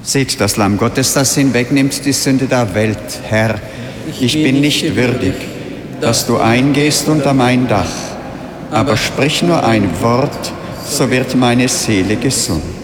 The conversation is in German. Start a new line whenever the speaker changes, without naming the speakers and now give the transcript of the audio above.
Seht das Lamm Gottes, das hinwegnimmt die Sünde der Welt. Herr, ich bin nicht würdig, dass du eingehst unter mein Dach, aber sprich nur ein Wort, so wird meine Seele gesund.